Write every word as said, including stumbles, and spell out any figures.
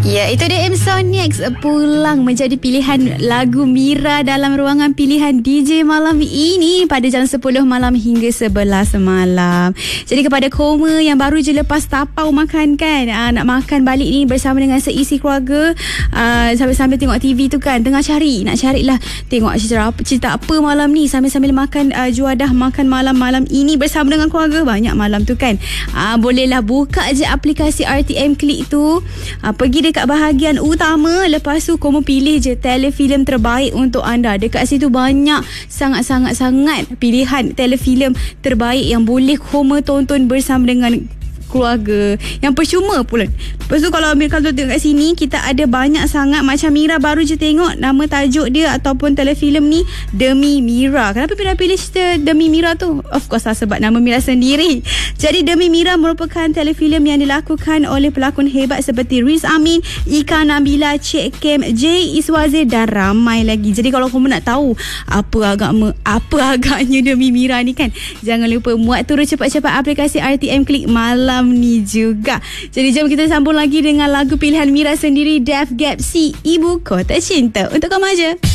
Ya, itu dia M-Sonics pulang menjadi pilihan lagu Mira dalam ruangan pilihan D J malam ini pada jam sepuluh malam hingga sebelas malam. Jadi kepada Koma yang baru je lepas tapau makan kan, aa, nak makan balik ni bersama dengan seisi keluarga, aa, sambil-sambil tengok T V tu kan, tengah cari, nak carilah tengok cerita apa, cerita apa malam ni sambil-sambil makan aa, juadah makan malam-malam ini bersama dengan keluarga. Banyak malam tu kan, aa, bolehlah buka je aplikasi R T M Klik tu, aa, pergi dekat kat bahagian utama, lepas tu kamu pilih je telefilm terbaik untuk anda. Dekat situ banyak sangat-sangat-sangat pilihan telefilm terbaik yang boleh kamu tonton bersama dengan keluarga, yang percuma pula. Lepas tu kalau Amir kalau tengok kat sini, kita ada banyak sangat, macam Mira baru je tengok nama tajuk dia ataupun telefilm ni Demi Mira. Kenapa Mira pilih cerita Demi Mira tu? Of course lah sebab nama Mira sendiri. Jadi Demi Mira merupakan telefilm yang dilakukan oleh pelakon hebat seperti Riz Amin, Ika Nabila, Cik Kem, J Iswazir dan ramai lagi. Jadi kalau kamu nak tahu apa agaknya apa agaknya Demi Mira ni kan, jangan lupa muat turun cepat-cepat aplikasi R T M Klik malam ni juga. Jadi jom kita sambung lagi dengan lagu pilihan Mira sendiri, Def Gap C, Ibu Kota Cinta, untuk kamu aja.